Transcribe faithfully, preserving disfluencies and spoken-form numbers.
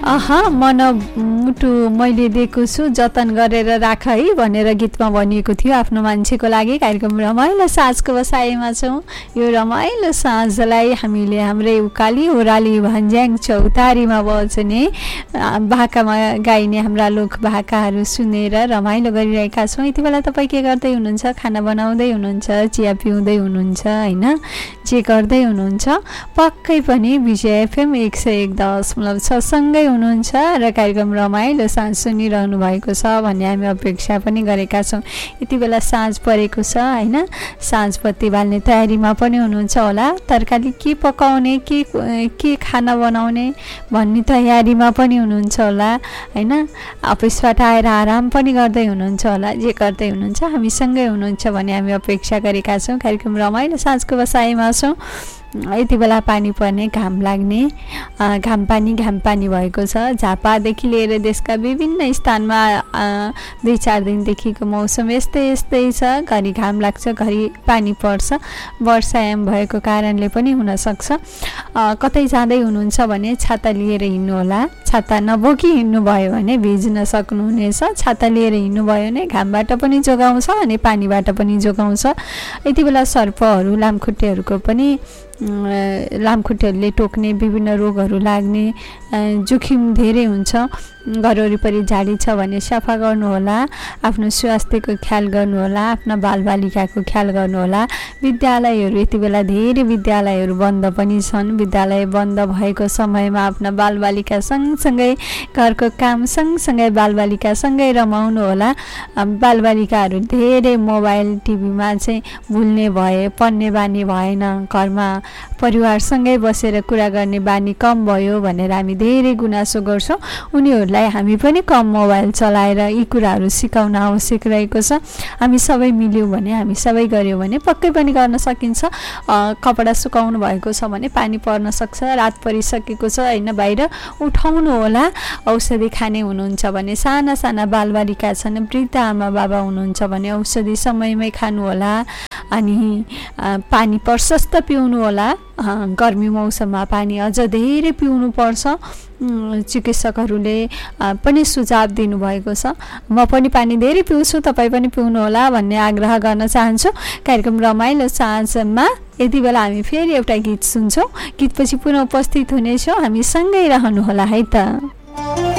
अह मन मुटु मैले दिएको छु जतन गरेर राख है भनेर गीतमा भनिएको थियो आफ्नो मान्छेको लागि। कार्यक्रम रमाइलो साँझको बसाइमा छौँ। यो रमाइलो साँझलाई हामीले हाम्रै उकाली ओराली भन्ज्याङ चौतारीमा बज्ने भाकामा गाइने हाम्रा लोक भाकाहरू सुनेर रमाइलो गरिरहेका छौँ। यति बेला तपाईँ के गर्दै हुनुहुन्छ? खाना बनाउँदै हुनुहुन्छ, चिया पिउँदै हुनुहुन्छ, होइन जे गर्दै हुनुहुन्छ पक्कै पनि विजय एफएम एक सय एक दशमलव छ सँगै हुनुहुन्छ र कार्यक्रम रमाइलो साँझ सुनिरहनु भएको छ भन्ने हामी अपेक्षा पनि गरेका छौँ। यति बेला साँझ परेको छ, होइन साँझ बत्ती बाल्ने तयारीमा पनि हुनुहुन्छ होला। तरकारी के पकाउने, के के खाना बनाउने भन्ने तयारीमा पनि हुनुहुन्छ होला, होइन अफिसबाट आएर आराम पनि गर्दै हुनुहुन्छ होला। जे गर्दै हुनुहुन्छ हामीसँगै हुनुहुन्छ भन्ने हामी अपेक्षा गरेका छौँ। कार्यक्रम रमाइलो साँझको बसाइमा छौँ। यति बेला पानी पर्ने, घाम लाग्ने, घाम पानी घाम पानी भएको छ। झापादेखि लिएर देशका विभिन्न स्थानमा दुई चार दिनदेखिको मौसम यस्तै यस्तै छ। घरि घाम लाग्छ, घरि पानी पर्छ। वर्षायाम भएको कारणले पनि हुनसक्छ। कतै जाँदै हुनुहुन्छ भने छाता लिएर हिँड्नुहोला। छाता नबोकी हिँड्नुभयो भने भिज्न सक्नुहुनेछ। छाता लिएर हिँड्नुभयो भने घामबाट पनि जोगाउँछ अनि पानीबाट पनि जोगाउँछ। यति बेला सर्पहरू, लामखुट्टेहरूको पनि लामखुट्टेहरूले टोक्ने विभिन्न रोगहरू लाग्ने जोखिम धेरै हुन्छ। घर वरिपरि झाडी छ भने सफा गर्नुहोला। आफ्नो स्वास्थ्यको ख्याल गर्नुहोला। आफ्ना बालबालिकाको ख्याल गर्नुहोला। विद्यालयहरू यति बेला धेरै विद्यालयहरू बन्द पनि छन्। विद्यालय बन्द भएको समयमा आफ्ना बालबालिका सँगसँगै घरको काम सँगसँगै बालबालिकासँगै रमाउनु होला। बालबालिकाहरू धेरै मोबाइल टिभीमा चाहिँ भुल्ने भए, पढ्ने बानी भएन। घरमा परिवारसँगै बसेर कुरा गर्ने बानी कम भयो भनेर हामी धेरै गुनासो गर्छौँ। उनीहरूलाई हामी पनि कम मोबाइल चलाएर यी कुराहरू सिकाउन आवश्यक रहेको छ। हामी सबै मिल्यौँ भने, हामी सबै गऱ्यौँ भने पक्कै पनि गर्न सकिन्छ। कपडा सुकाउनु भएको छ भने पानी पर्न सक्छ, रात परिसकेको छ होइन, बाहिर उठाउनु होला। औषधि खाने हुनुहुन्छ भने, साना साना बालबालिका छन्, वृद्ध आमा बाबा हुनुहुन्छ भने औषधि समयमै खानु होला। अनि पानी प्रशस्त पिउनु होला। गर्मी मौसममा पानी अझ धेरै पिउनु पर्छ। चिकित्सकहरूले पनि सुझाव दिनुभएको छ। म पनि पानी धेरै पिउँछु, तपाईँ पनि पिउनु होला भन्ने आग्रह गर्न चाहन्छु। कार्यक्रम रमाइलो साँझमा यति बेला हामी फेरि एउटा गीत सुन्छौँ। गीतपछि पुनः उपस्थित हुनेछौँ। हामी सँगै रहनुहोला है त।